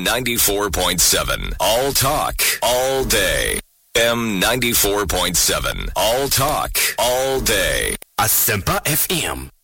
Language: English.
94.7. All talk, all day. FM 94.7. All talk, all day. Asempa FM.